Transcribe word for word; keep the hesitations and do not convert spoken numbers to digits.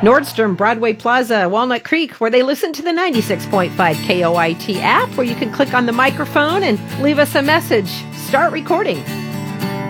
Nordstrom, Broadway Plaza, Walnut Creek, where they listen to the ninety-six point five K O I T app, where you can click on the microphone and leave us a message. Start recording.